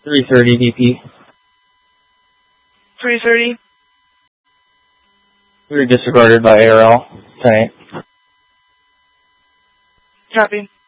3:30 DP. 3:30. We were disregarded by ARL tonight. Copy.